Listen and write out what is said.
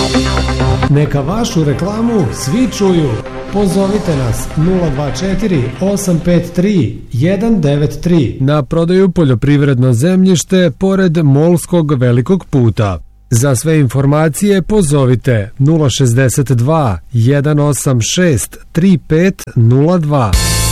Neka vašu reklamu svi čuju. Pozovite nas 024 853 193 na prodaju poljoprivredno zemljište pored Molskog velikog puta. Za sve informacije pozovite 062 186 3502.